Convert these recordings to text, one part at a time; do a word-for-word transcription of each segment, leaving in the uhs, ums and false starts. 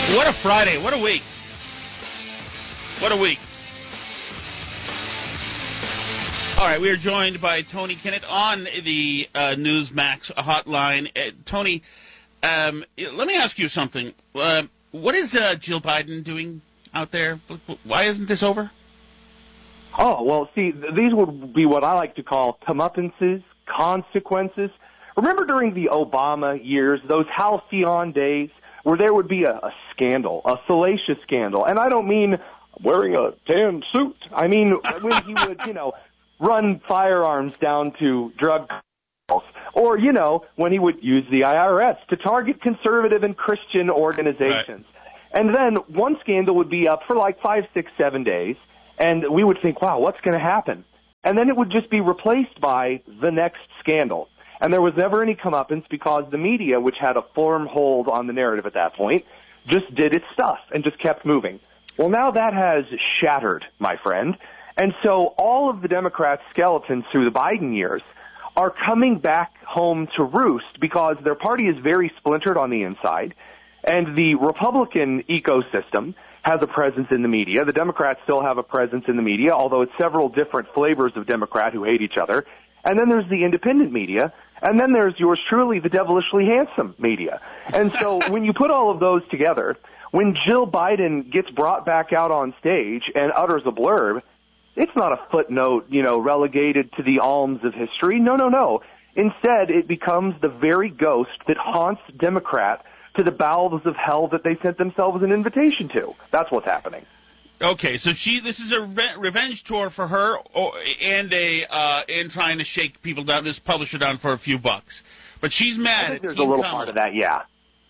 What a Friday. What a week. What a week. All right, we are joined by Tony Kinnett on the uh, Newsmax hotline. Uh, Tony, um, let me ask you something. Uh, what is uh, Jill Biden doing out there? Why isn't this over? Oh, well, see, these would be what I like to call comeuppances, consequences. Remember during the Obama years, those halcyon days, where there would be a, a scandal, a salacious scandal. And I don't mean wearing a tan suit. I mean when he would, you know, run firearms down to drug cartels. Or, you know, when he would use the I R S to target conservative and Christian organizations. Right. And then one scandal would be up for like five, six, seven days, and we would think, wow, what's going to happen? And then it would just be replaced by the next scandal. And there was never any comeuppance because the media, which had a firm hold on the narrative at that point, just did its stuff and just kept moving. Well, now that has shattered, my friend. And so all of the Democrats' skeletons through the Biden years are coming back home to roost because their party is very splintered on the inside, and the Republican ecosystem has a presence in the media. The Democrats still have a presence in the media, although it's several different flavors of Democrat who hate each other. And then there's the independent media, and then there's yours truly, the devilishly handsome media. And so when you put all of those together, when Jill Biden gets brought back out on stage and utters a blurb, it's not a footnote, you know, relegated to the alms of history. No, no, no. Instead, it becomes the very ghost that haunts Democrat to the bowels of hell that they sent themselves an invitation to. That's what's happening. Okay, so she this is a re- revenge tour for her, or, and a uh, and trying to shake people down, this publisher down for a few bucks. But she's mad. I think at there's Team a little Kamala. part of that, yeah.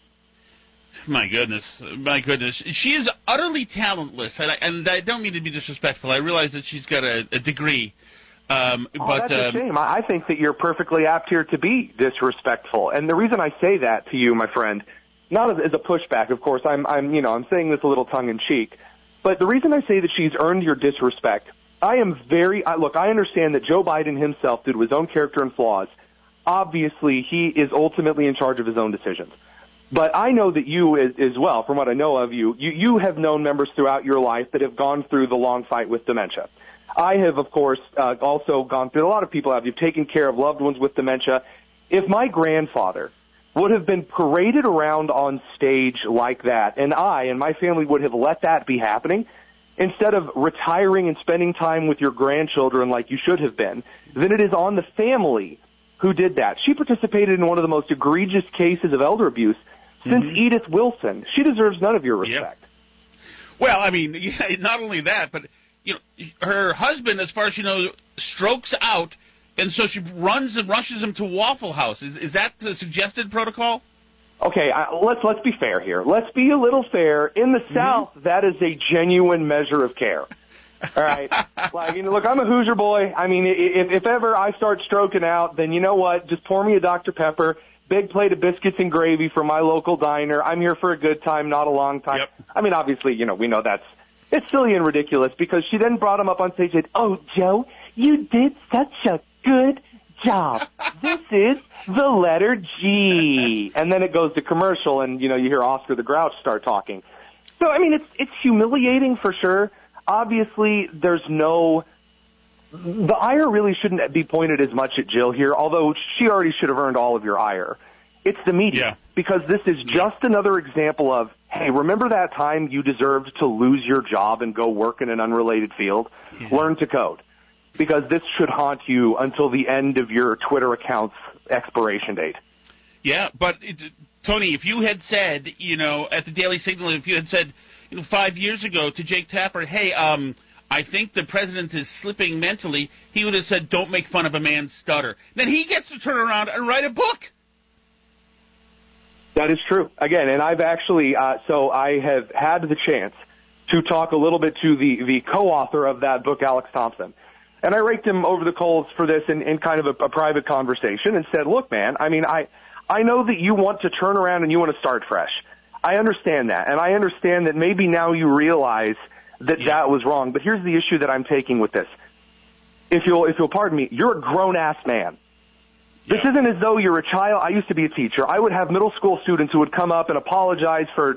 My goodness, my goodness. She is utterly talentless, and I, and I don't mean to be disrespectful. I realize that she's got a, a degree. Um, oh, but, that's a um, shame. I think that you're perfectly apt here to be disrespectful. And the reason I say that to you, my friend, not as, as a pushback, of course, I'm, I'm, you know, I'm saying this a little tongue-in-cheek, but the reason I say that she's earned your disrespect, I am very, I, look, I understand that Joe Biden himself, due to his own character and flaws, obviously he is ultimately in charge of his own decisions. But I know that you as, as well, from what I know of you, you, you have known members throughout your life that have gone through the long fight with dementia. I have, of course, uh, also gone through, a lot of people have, you've taken care of loved ones with dementia. If my grandfather would have been paraded around on stage like that, and I and my family would have let that be happening, instead of retiring and spending time with your grandchildren like you should have been, then it is on the family who did that. She participated in one of the most egregious cases of elder abuse since mm-hmm. Edith Wilson. She deserves none of your respect. Yep. Well, I mean, yeah, not only that, but you know, her husband, as far as she knows, strokes out, and so she runs and rushes him to Waffle House. Is, is that the suggested protocol? Okay, uh, let's let's be fair here. Let's be a little fair. In the mm-hmm. South, that is a genuine measure of care. All right. Like, you know, look, I'm a Hoosier boy. I mean, if, if ever I start stroking out, then you know what? Just pour me a Doctor Pepper, big plate of biscuits and gravy from my local diner. I'm here for a good time, not a long time. Yep. I mean, obviously, you know, we know that's it's silly and ridiculous because she then brought him up on stage and said, "Oh, Joe, you did such a good job. This is the letter G." And then it goes to commercial, and, you know, you hear Oscar the Grouch start talking. So, I mean, it's it's humiliating for sure. Obviously, there's no – the ire really shouldn't be pointed as much at Jill here, although she already should have earned all of your ire. It's the media, yeah. because this is just another example of, hey, remember that time you deserved to lose your job and go work in an unrelated field? Yeah. Learn to code, because this should haunt you until the end of your Twitter account's expiration date. Yeah, but, it, Tony, if you had said, you know, at the Daily Signal, if you had said – you know, five years ago to Jake Tapper, hey, um, I think the president is slipping mentally, he would have said, don't make fun of a man's stutter. Then he gets to turn around and write a book. That is true. Again, and I've actually, uh, so I have had the chance to talk a little bit to the, the co-author of that book, Alex Thompson. And I raked him over the coals for this in, in kind of a, a private conversation and said, look, man, I mean, I, I know that you want to turn around and you want to start fresh. I understand that, and I understand that maybe now you realize that yeah. that was wrong. But here's the issue that I'm taking with this. If you'll, if you'll pardon me, you're a grown-ass man. Yeah. This isn't as though you're a child. I used to be a teacher. I would have middle school students who would come up and apologize for,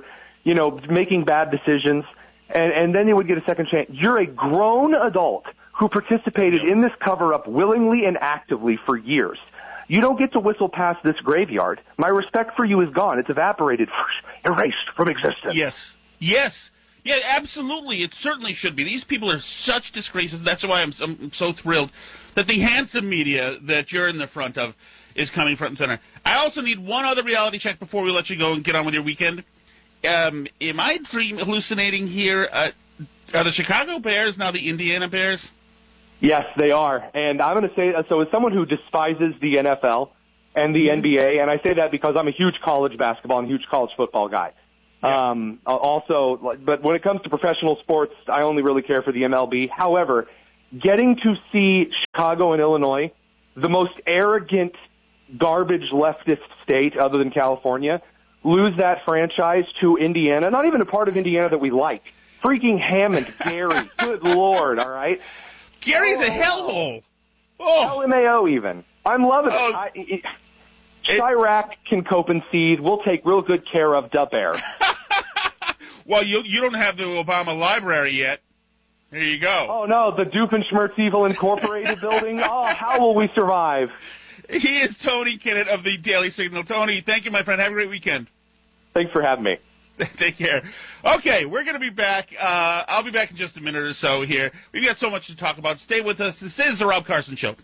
you know, making bad decisions, and, and then you would get a second chance. You're a grown adult who participated in this cover-up willingly and actively for years. You don't get to whistle past this graveyard. My respect for you is gone. It's evaporated, erased from existence. Yes. Yes. Yeah, absolutely. It certainly should be. These people are such disgraces. That's why I'm so, I'm so thrilled that the handsome media that you're in the front of is coming front and center. I also need one other reality check before we let you go and get on with your weekend. Um, am I dream hallucinating here? Uh, are the Chicago Bears now the Indiana Bears? Yes, they are. And I'm going to say, so as someone who despises the N F L and the N B A, and I say that because I'm a huge college basketball and huge college football guy. Yeah. Um, also, but when it comes to professional sports, I only really care for the M L B. However, getting to see Chicago and Illinois, the most arrogant, garbage leftist state other than California, lose that franchise to Indiana, not even a part of Indiana that we like. Freaking Hammond, Gary, good Lord, all right? Gary's oh, a hellhole. Oh. L M A O even. I'm loving oh. it. I, it Chirac can cope and seed. We'll take real good care of Da Bear. Well, you you don't have the Obama library yet. There you go. Oh, no, the Doofenshmirtz Evil Incorporated building. Oh, how will we survive? He is Tony Kinnett of the Daily Signal. Tony, thank you, my friend. Have a great weekend. Thanks for having me. Take care. Okay, we're going to be back. Uh, I'll be back in just a minute or so here. We've got so much to talk about. Stay with us. This is The Rob Carson Show.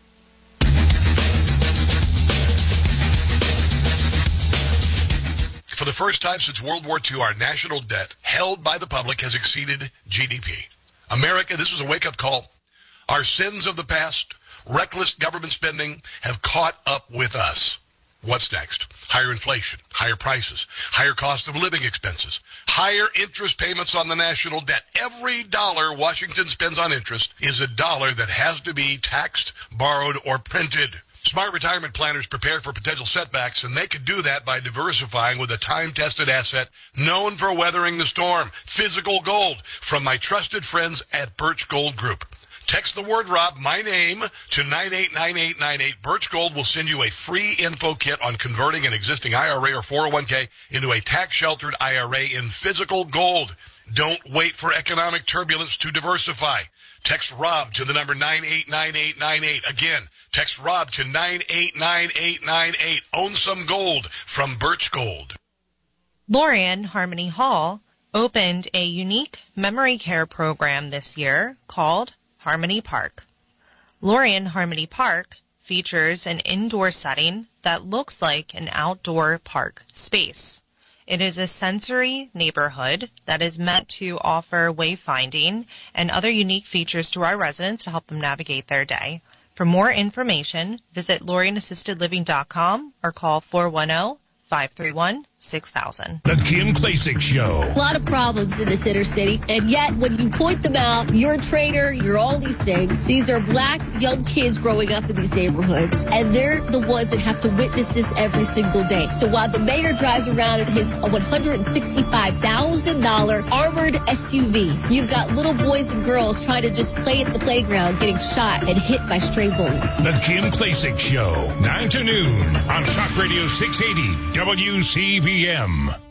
For the first time since World War Two, our national debt held by the public has exceeded G D P. America, this is a wake-up call. Our sins of the past, reckless government spending, have caught up with us. What's next? Higher inflation, higher prices, higher cost of living expenses, higher interest payments on the national debt. Every dollar Washington spends on interest is a dollar that has to be taxed, borrowed, or printed. Smart retirement planners prepare for potential setbacks, and they could do that by diversifying with a time-tested asset known for weathering the storm, physical gold, from my trusted friends at Birch Gold Group. Text the word Rob, my name, to nine eight nine eight nine eight. Birch Gold will send you a free info kit on converting an existing I R A or four oh one k into a tax-sheltered I R A in physical gold. Don't wait for economic turbulence to diversify. Text Rob to the number nine eight nine eight nine eight. Again, text Rob to nine eight nine eight nine eight. Own some gold from Birch Gold. Lorien Harmony Hall opened a unique memory care program this year called Harmony Park. Lorien Harmony Park features an indoor setting that looks like an outdoor park space. It is a sensory neighborhood that is meant to offer wayfinding and other unique features to our residents to help them navigate their day. For more information, visit Lorien Assisted Living dot com or call four one zero, five three one, six thousand. The Kim Klacik Show. A lot of problems in this inner city, and yet when you point them out, you're a traitor, you're all these things. These are black young kids growing up in these neighborhoods, and they're the ones that have to witness this every single day. So while the mayor drives around in his one hundred sixty-five thousand dollars armored S U V, you've got little boys and girls trying to just play at the playground, getting shot and hit by stray bullets. The Kim Klacik Show, nine to noon on Talk Radio six eighty W C V M.